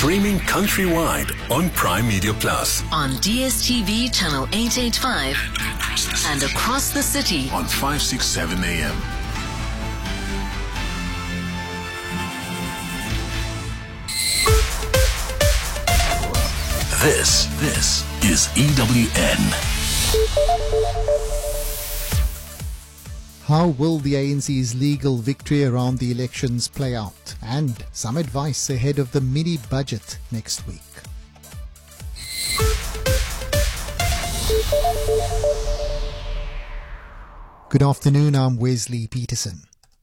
Streaming countrywide on Prime Media Plus. On DSTV channel 885 and across the city on 567 AM. This is EWN. How will the ANC's legal victory around the elections play out? And some advice ahead of the mini-budget next week. Good afternoon, I'm Wesley Peterson.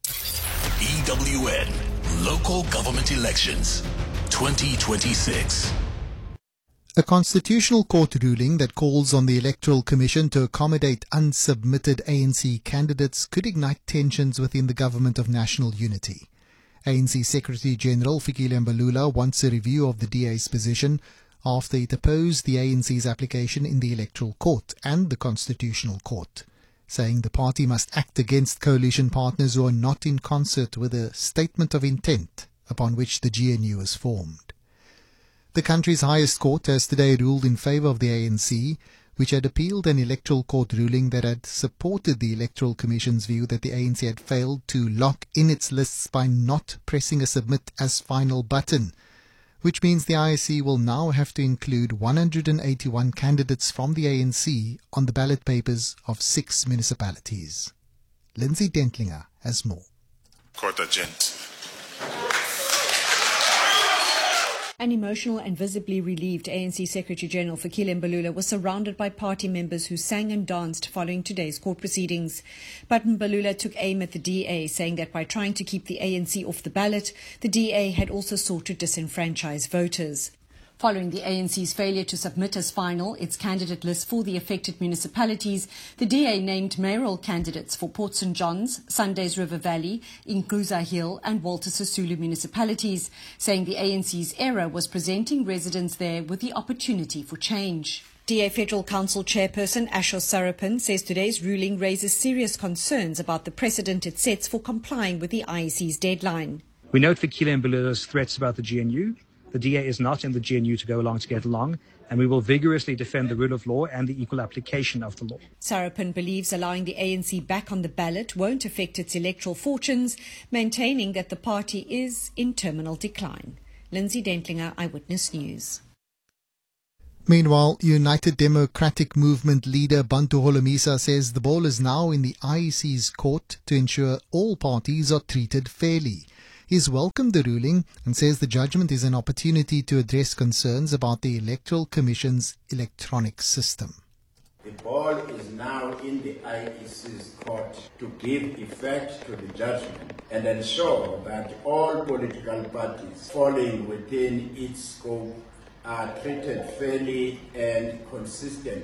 EWN Local Government Elections 2026. A constitutional court ruling that calls on the Electoral Commission to accommodate unsubmitted ANC candidates could ignite tensions within the Government of National Unity. ANC Secretary-General Fikile Mbalula wants a review of the DA's position after it opposed the ANC's application in the Electoral Court and the Constitutional Court, saying the party must act against coalition partners who are not in concert with a statement of intent upon which the GNU is formed. The country's highest court has today ruled in favour of the ANC, which had appealed an electoral court ruling that had supported the Electoral Commission's view that the ANC had failed to lock in its lists by not pressing a submit as final button, which means the IEC will now have to include 181 candidates from the ANC on the ballot papers of 6 municipalities. Lindsay Dentlinger has more. Court agent. An emotional and visibly relieved ANC Secretary-General Fikile Mbalula was surrounded by party members who sang and danced following today's court proceedings. But Mbalula took aim at the DA, saying that by trying to keep the ANC off the ballot, the DA had also sought to disenfranchise voters. Following the ANC's failure to submit as final its candidate list for the affected municipalities, the DA named mayoral candidates for Port St. John's, Sundays River Valley, Inguza Hill and Walter Sisulu municipalities, saying the ANC's error was presenting residents there with the opportunity for change. DA Federal Council Chairperson Ashos Sarapan says today's ruling raises serious concerns about the precedent it sets for complying with the IEC's deadline. We note Fikile Mbalula's threats about the GNU. The DA is not in the GNU to go along to get along, and we will vigorously defend the rule of law and the equal application of the law. Sarapan believes allowing the ANC back on the ballot won't affect its electoral fortunes, maintaining that the party is in terminal decline. Lindsay Dentlinger, Eyewitness News. Meanwhile, United Democratic Movement leader Bantu Holomisa says the ball is now in the IEC's court to ensure all parties are treated fairly. He's welcomed the ruling and says the judgment is an opportunity to address concerns about the Electoral Commission's electronic system. The ball is now in the IEC's court to give effect to the judgment and ensure that all political parties falling within its scope are treated fairly and consistently.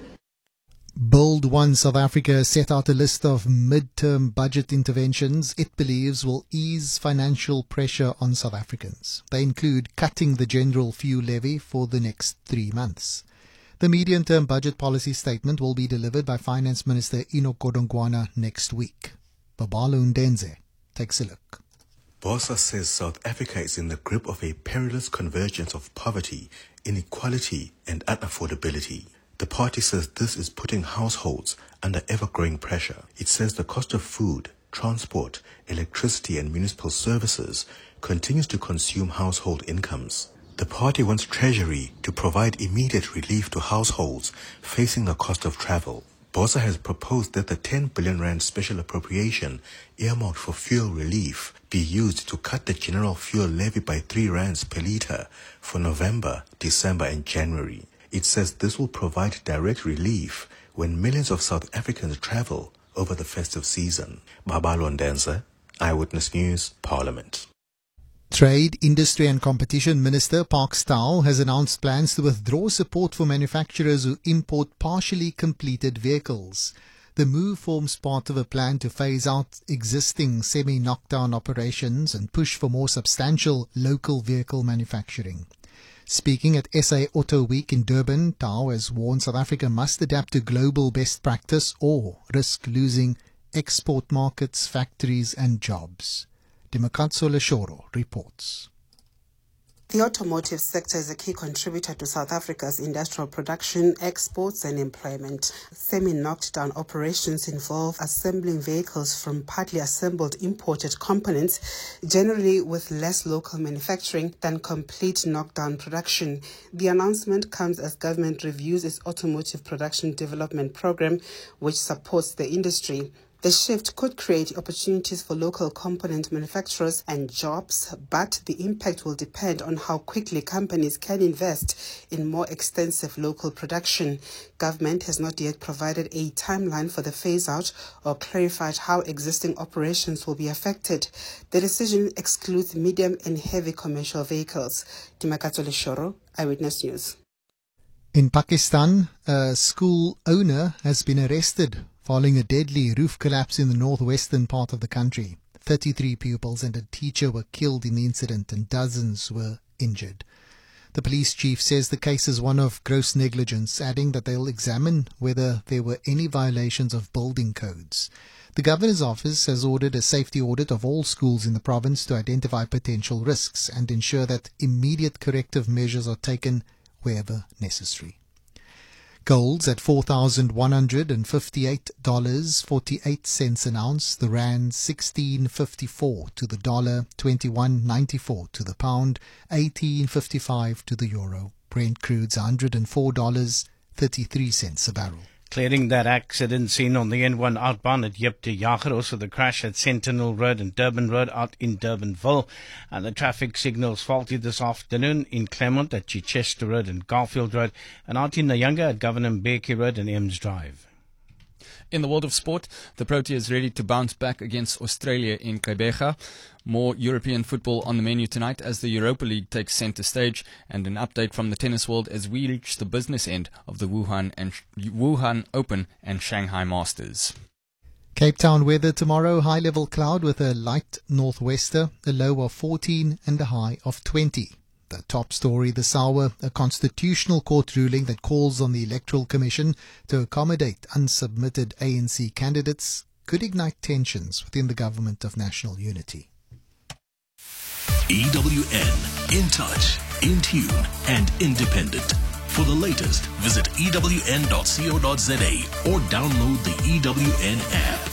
Bold One South Africa set out a list of mid-term budget interventions it believes will ease financial pressure on South Africans. They include cutting the general fuel levy for the next 3 months. The medium-term budget policy statement will be delivered by Finance Minister Enoch Godongwana next week. Babalo Ndenze takes a look. BOSA says South Africa is in the grip of a perilous convergence of poverty, inequality and unaffordability. The party says this is putting households under ever-growing pressure. It says the cost of food, transport, electricity and municipal services continues to consume household incomes. The party wants Treasury to provide immediate relief to households facing the cost of travel. BOSA has proposed that the 10 billion rand special appropriation earmarked for fuel relief be used to cut the general fuel levy by 3 rands per litre for November, December and January. It says this will provide direct relief when millions of South Africans travel over the festive season. Babalo Ndenze, Eyewitness News, Parliament. Trade, Industry and Competition Minister Park Staal has announced plans to withdraw support for manufacturers who import partially completed vehicles. The move forms part of a plan to phase out existing semi-knockdown operations and push for more substantial local vehicle manufacturing. Speaking at SA Auto Week in Durban, Tao has warned South Africa must adapt to global best practice or risk losing export markets, factories and jobs. Demakatso Leshoro reports. The automotive sector is a key contributor to South Africa's industrial production, exports and employment. Semi-knocked-down operations involve assembling vehicles from partly assembled imported components, generally with less local manufacturing than complete knockdown production. The announcement comes as government reviews its automotive production development program, which supports the industry. The shift could create opportunities for local component manufacturers and jobs, but the impact will depend on how quickly companies can invest in more extensive local production. Government has not yet provided a timeline for the phase-out or clarified how existing operations will be affected. The decision excludes medium and heavy commercial vehicles. Timakatsole Shoro, Eyewitness News. In Pakistan, a school owner has been arrested following a deadly roof collapse in the northwestern part of the country. 33 pupils and a teacher were killed in the incident and dozens were injured. The police chief says the case is one of gross negligence, adding that they'll examine whether there were any violations of building codes. The governor's office has ordered a safety audit of all schools in the province to identify potential risks and ensure that immediate corrective measures are taken wherever necessary. Gold's at $4,158.48 an ounce, the rand 16.54 to the dollar, 21.94 to the pound, 18.55 to the euro. Brent crude's $104.33 a barrel. Clearing that accident scene on the N1 outbound at Yip de Jager, also the crash at Sentinel Road and Durban Road out in Durbanville. And the traffic signals faulty this afternoon in Claremont at Chichester Road and Garfield Road, and out in Nyanga at Governor Mbeki Road and Ems Drive. In the world of sport, the Proteas ready to bounce back against Australia in Gqeberha. More European football on the menu tonight as the Europa League takes centre stage, and an update from the tennis world as we reach the business end of the Wuhan Open and Shanghai Masters. Cape Town weather tomorrow, high level cloud with a light northwester, a low of 14 and a high of 20. The top story this hour, a constitutional court ruling that calls on the Electoral Commission to accommodate unsubmitted ANC candidates could ignite tensions within the Government of National Unity. EWN, in touch, in tune and independent. For the latest, visit ewn.co.za or download the EWN app.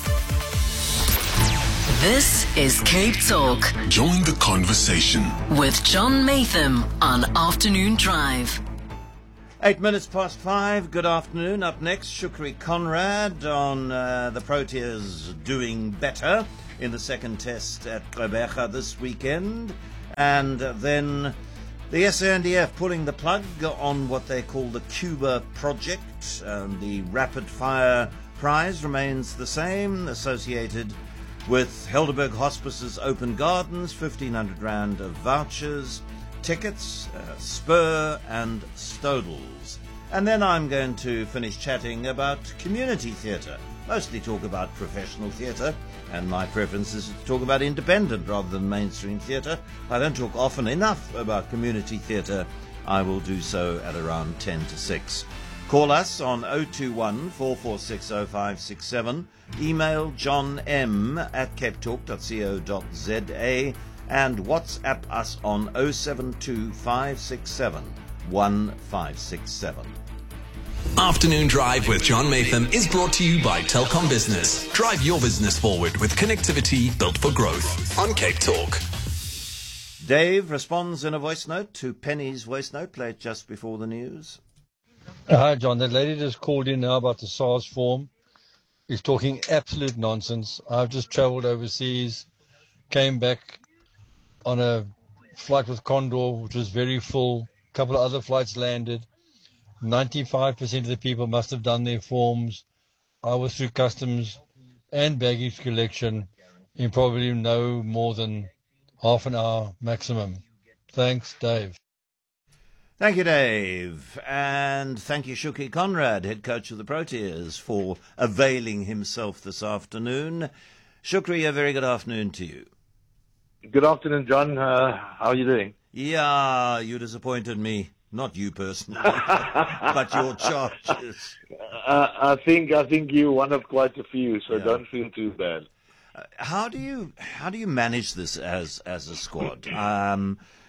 This is Cape Talk Join the conversation with John Matham on Afternoon Drive. 8 minutes past 5. Good afternoon. Up next, Shukri Conrad on the Proteas doing better in the second test at Gqeberha this weekend. And then the SANDF pulling the plug on what they call the Cuba project. The rapid fire prize remains the same, associated with Helderberg Hospice's Open Gardens, 1,500 Rand of vouchers, tickets, Spur and Stodels. And then I'm going to finish chatting about community theatre. Mostly talk about professional theatre, and my preference is to talk about independent rather than mainstream theatre. I don't talk often enough about community theatre. I will do so at around 10 to 6. Call us on 021 446 0567. Email johnm@capetalk.co.za and WhatsApp us on 072 567 1567. Afternoon Drive with John Matham is brought to you by Telkom Business. Drive your business forward with connectivity built for growth on Cape Talk. Dave responds in a voice note to Penny's voice note played just before the news. Hi, John. That lady just called in now about the SARS form. He's talking absolute nonsense. I've just travelled overseas, came back on a flight with Condor, which was very full. A couple of other flights landed. 95% of the people must have done their forms. I was through customs and baggage collection in probably no more than half an hour maximum. Thanks, Dave. Thank you, Dave. And thank you, Shukri Conrad, head coach of the Proteas, for availing himself this afternoon. Shukri, a very good afternoon to you. Good afternoon, John. How are you doing? Yeah, you disappointed me. Not you personally, but your charges. I think you're one of quite a few, so don't feel too bad. How do you manage this as a squad?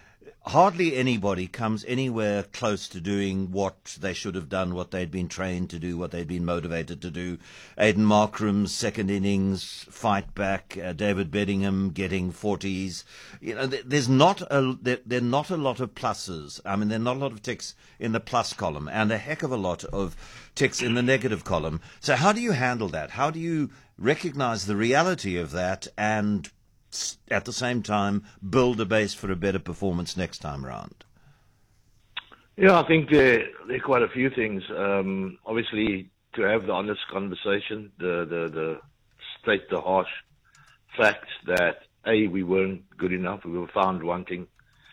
hardly anybody comes anywhere close to doing what they should have done, what they'd been trained to do, what they'd been motivated to do. Aiden Markram's second innings fight back, David Bedingham getting 40s. There's not a lot of pluses. I mean, there are not a lot of ticks in the plus column and a heck of a lot of ticks in the negative column. So how do you handle that? How do you recognize the reality of that and at the same time build a base for a better performance next time round? Yeah, I think there are quite a few things. Obviously, to have the honest conversation, the state the harsh facts that we weren't good enough, we were found wanting,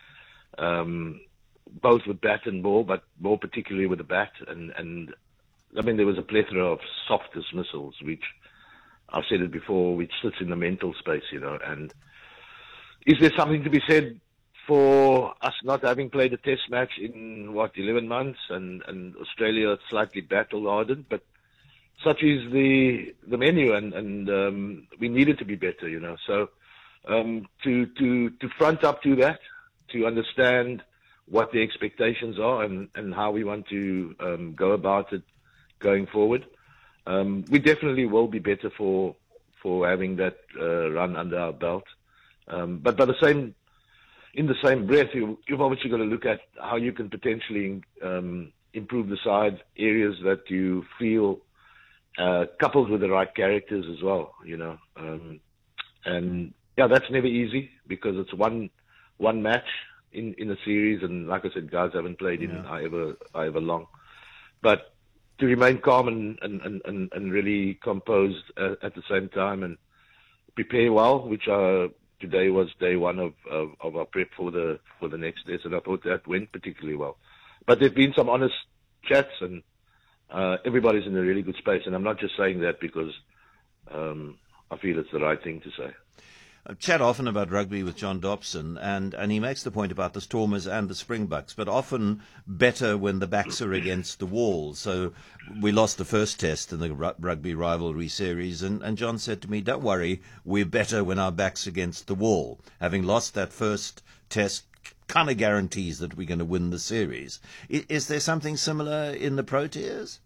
both with bat and ball, but more particularly with the bat. And I mean, there was a plethora of soft dismissals, which I've said it before, which sits in the mental space, and is there something to be said for us not having played a test match in, 11 months, and Australia slightly battle-hardened, but such is the menu, and we needed to be better, So to front up to that, to understand what the expectations are and how we want to go about it going forward. We definitely will be better for having that run under our belt. But in the same breath, you've obviously got to look at how you can potentially improve the side, areas that you feel coupled with the right characters as well, and yeah, that's never easy because it's one match in a series, and like I said, guys haven't played in however long, but to remain calm and really composed at the same time and prepare well, which today was day one of our prep for the next test, and I thought that went particularly well. But there've been some honest chats, and everybody's in a really good space, and I'm not just saying that because I feel it's the right thing to say. I chat often about rugby with John Dobson, and he makes the point about the Stormers and the Springboks, but often better when the backs are against the wall. So we lost the first test in the rugby rivalry series, and John said to me, don't worry, we're better when our back's against the wall. Having lost that first test kind of guarantees that we're going to win the series. Is there something similar in the Proteas?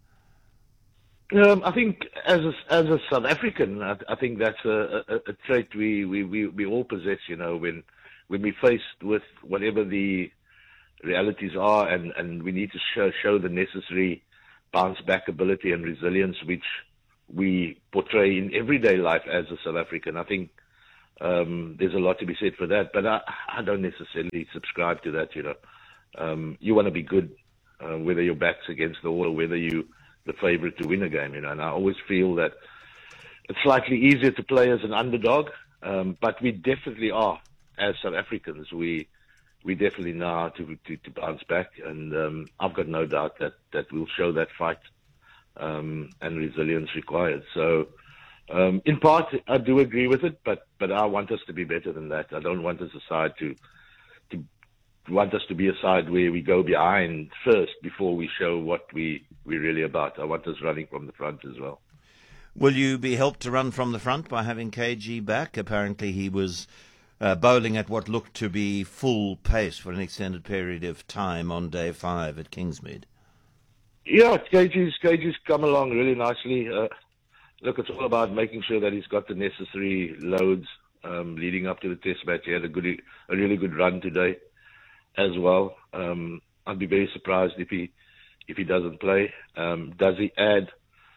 I think as a South African, I think that's a trait we all possess. When we're faced with whatever the realities are, and we need to show the necessary bounce back ability and resilience, which we portray in everyday life as a South African. I think there's a lot to be said for that, but I don't necessarily subscribe to that. You want to be good, whether your back's against the wall or whether you the favorite to win a game, and I always feel that it's slightly easier to play as an underdog, but we definitely are, as South Africans, we definitely know how to bounce back, and I've got no doubt that we'll show that fight and resilience required. So in part, I do agree with it, but I want us to be better than that. I don't want us a side to want us to be a side where we go behind first before we show what we're really about. I want us running from the front as well. Will you be helped to run from the front by having KG back? Apparently he was bowling at what looked to be full pace for an extended period of time on day 5 at Kingsmead. Yeah, KG's come along really nicely. Look, it's all about making sure that he's got the necessary loads leading up to the test match. He had a really good run today as well. I'd be very surprised if he doesn't play. Does he add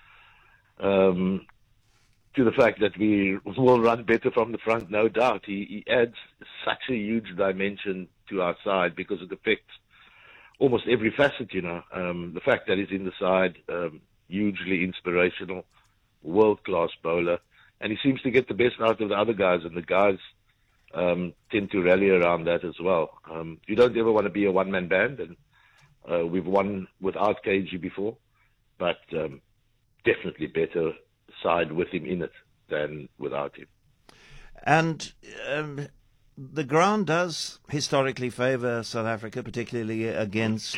to the fact that we will run better from the front? No doubt. He adds such a huge dimension to our side because it affects almost every facet, The fact that he's in the side, hugely inspirational, world-class bowler, and he seems to get the best out of the other guys, and the guys tend to rally around that as well. You don't ever want to be a one-man band, and we've won without KG before, but definitely better side with him in it than without him. And the ground does historically favour South Africa, particularly against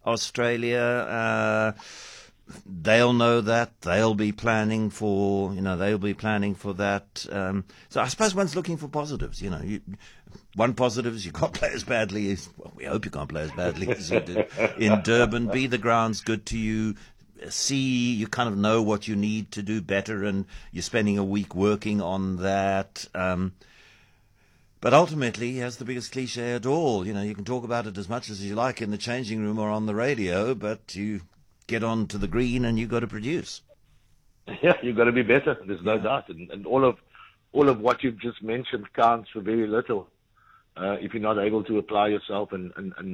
Australia. They'll know that. They'll be planning for that. So I suppose one's looking for positives. one positive is you can't play as badly as, well, we hope you can't play as badly as you did in Durban. B, the ground's good to you. C, you kind of know what you need to do better, and you're spending a week working on that. But ultimately, he has the biggest cliche at all. You know, you can talk about it as much as you like in the changing room or on the radio, but you get on to the green and you've got to produce. Yeah, you've got to be better. There's no doubt. And all of what you've just mentioned counts for very little if you're not able to apply yourself and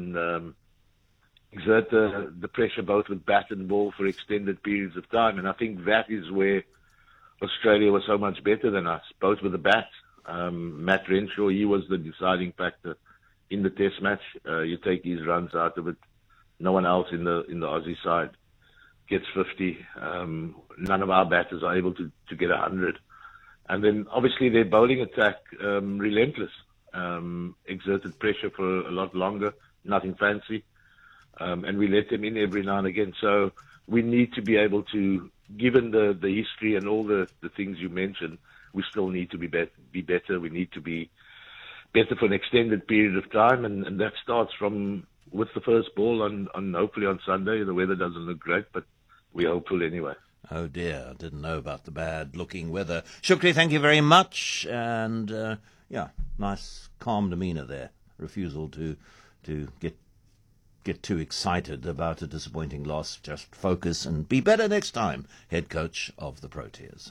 exert the pressure both with bat and ball for extended periods of time. And I think that is where Australia was so much better than us, both with the bat. Matt Renshaw, he was the deciding factor in the test match. You take his runs out of it. No one else in the Aussie side gets 50. None of our batters are able to get 100. And then obviously their bowling attack, relentless. Exerted pressure for a lot longer, nothing fancy. And we let them in every now and again. So we need to be able to, given the history and all the things you mentioned, we still need to be better. We need to be better for an extended period of time, and that starts with the first ball on hopefully on Sunday. The weather doesn't look great, but we're hopeful anyway. Oh dear, I didn't know about the bad-looking weather. Shukri, thank you very much, and nice, calm demeanour there. Refusal to get too excited about a disappointing loss. Just focus and be better next time. Head coach of the Proteas.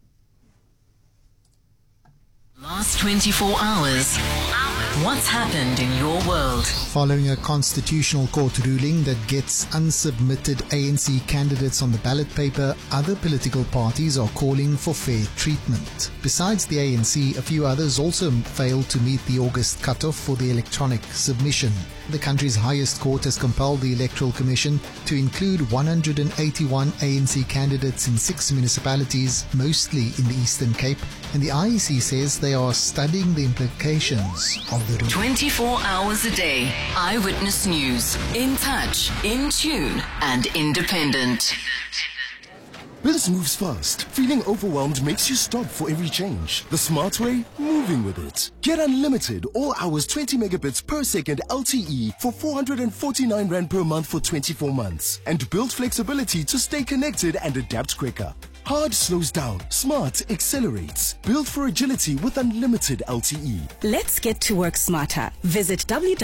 Last 24 hours. What's happened in your world? Following a constitutional court ruling that gets unsubmitted ANC candidates on the ballot paper, other political parties are calling for fair treatment. Besides the ANC, a few others also failed to meet the August cutoff for the electronic submission. The country's highest court has compelled the Electoral Commission to include 181 ANC candidates in 6 municipalities, mostly in the Eastern Cape, and the IEC says they are studying the implications of the ruling. 24 hours a day. Eyewitness News. In touch, in tune, and independent. Biz moves fast. Feeling overwhelmed makes you stop for every change. The smart way? Moving with it. Get unlimited all hours 20 megabits per second LTE for 449 Rand per month for 24 months. And build flexibility to stay connected and adapt quicker. Hard slows down, smart accelerates. Built for agility with unlimited LTE. Let's get to work smarter. Visit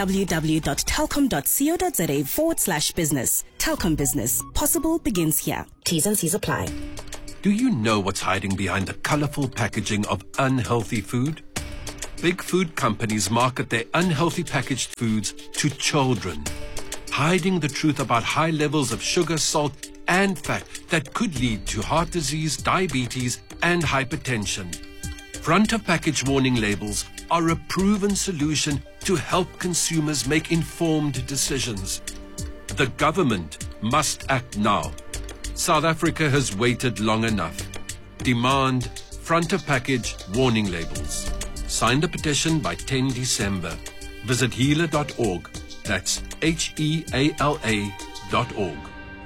www.telkom.co.za/business. Telkom Business. Possible begins here. T's and C's apply. Do you know what's hiding behind the colorful packaging of unhealthy food? Big food companies market their unhealthy packaged foods to children, hiding the truth about high levels of sugar, salt, and fat that could lead to heart disease, diabetes, and hypertension. Front of package warning labels are a proven solution to help consumers make informed decisions. The government must act now. South Africa has waited long enough. Demand front of package warning labels. Sign the petition by 10 December. Visit healer.org. That's HEALA.org.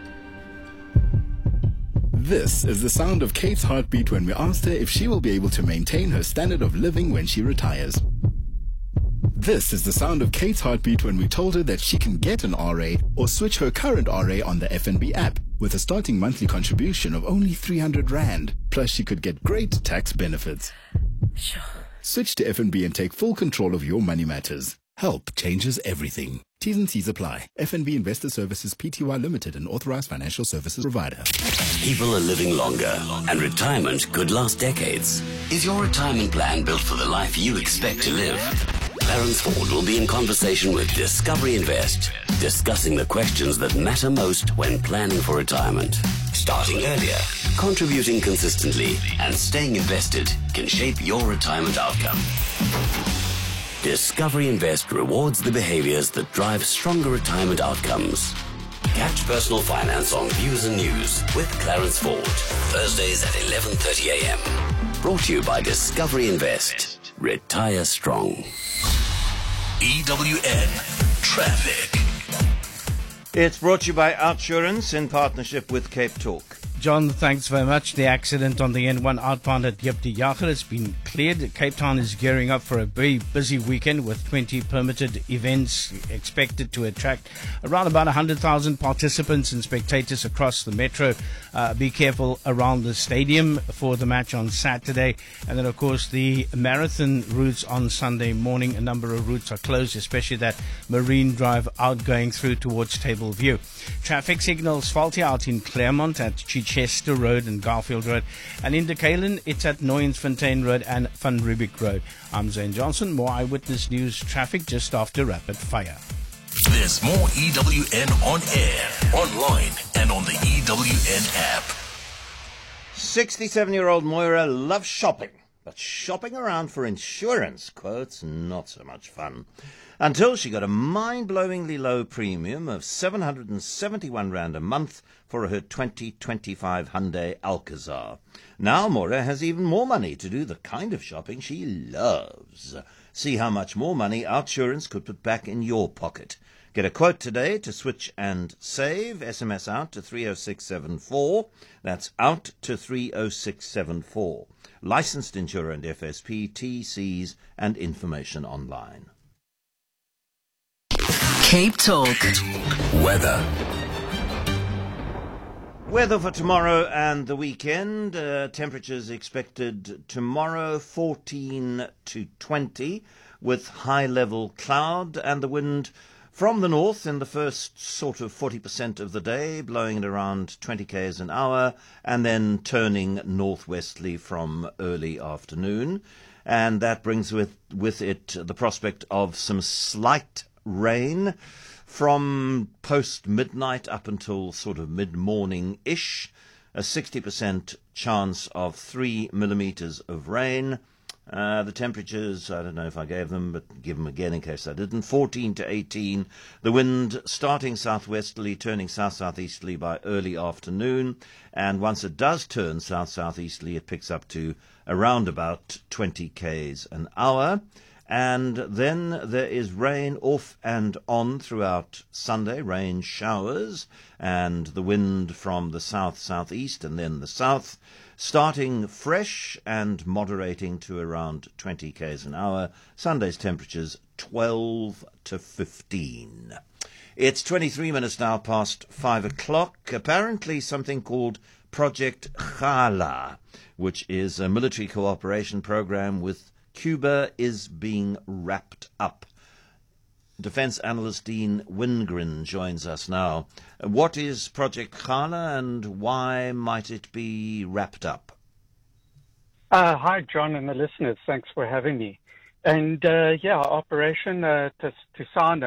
This is the sound of Kate's heartbeat when we asked her if she will be able to maintain her standard of living when she retires. This is the sound of Kate's heartbeat when we told her that she can get an RA or switch her current RA on the FNB app with a starting monthly contribution of only 300 Rand. Plus she could get great tax benefits. Sure. Switch to FNB and take full control of your money matters. Help changes everything. T's and C's apply. FNB Investor Services Pty Limited, an authorized financial services provider. People are living longer, and retirement could last decades. Is your retirement plan built for the life you expect to live? Clarence Ford will be in conversation with Discovery Invest, discussing the questions that matter most when planning for retirement. Starting earlier, contributing consistently, and staying invested can shape your retirement outcome. Discovery Invest rewards the behaviors that drive stronger retirement outcomes. Catch Personal Finance on Views and News with Clarence Ford, Thursdays at 11:30 a.m. Brought to you by Discovery Invest. Retire strong. EWN Traffic. It's brought to you by Outsurance in partnership with Cape Talk. John, thanks very much. The accident on the N1 outbound at Diep de Jager has been cleared. Cape Town is gearing up for a very busy weekend with 20 permitted events expected to attract around about 100,000 participants and spectators across the metro. Be careful around the stadium for the match on Saturday. And then, of course, the marathon routes on Sunday morning. A number of routes are closed, especially that Marine Drive outgoing through towards Table View. Traffic signals faulty out in Claremont at Chichester Road and Garfield Road. And in Dekalen, it's at Nooiensfontein Road and Van Riebeeck Road. I'm Zane Johnson. More Eyewitness News traffic just after Rapid Fire. There's more EWN on air, online, and on the EWN app. 67-year-old Moira loves shopping, but shopping around for insurance quotes, not so much fun. Until she got a mind-blowingly low premium of 771 Rand a month for her 2025 Hyundai Alcazar. Now Moira has even more money to do the kind of shopping she loves. See how much more money OUTsurance could put back in your pocket. Get a quote today to switch and save. SMS out to 30674. That's out to 30674. Licensed insurer and FSP, TCs and information online. Cape Talk. Weather. Weather for tomorrow and the weekend. Temperatures expected tomorrow 14 to 20 with high-level cloud and the wind from the north in the first sort of 40% of the day, blowing at around 20 k's an hour and then turning northwesterly from early afternoon. And that brings with it the prospect of some slight rain from post-midnight up until sort of mid-morning-ish. A 60% chance of 3 millimeters of rain. The temperatures, I don't know if I gave them, but give them again in case I didn't. 14 to 18. The wind starting southwesterly, turning south-southeasterly by early afternoon. And once it does turn south-southeasterly, it picks up to around about 20 k's an hour. And then there is rain off and on throughout Sunday, rain showers, and the wind from the south-southeast and then the south, starting fresh and moderating to around 20 k's an hour. Sunday's temperatures 12 to 15. It's 23 minutes now past 5 o'clock. Apparently something called Project Gala, which is a military cooperation program with Cuba, is being wrapped up. Defence analyst Dean Wingren joins us now. What is Project Gala and why might it be wrapped up? Hi, John and the listeners. Thanks for having me. And Operation Tusana